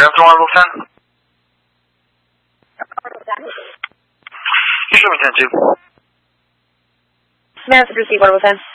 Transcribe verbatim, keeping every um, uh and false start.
after one level ten? You show me ten two. May I receive one level ten?